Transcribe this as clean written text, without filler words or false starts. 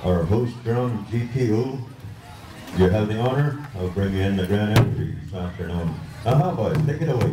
our host drum GTO. You have the honor of bringing in the grand entry this afternoon. Now, boys, take it away.